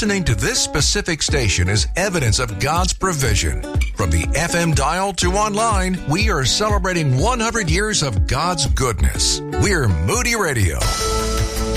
listening to this specific station is evidence of God's provision. From the FM dial to online, we are celebrating 100 years of God's goodness. We're Moody Radio.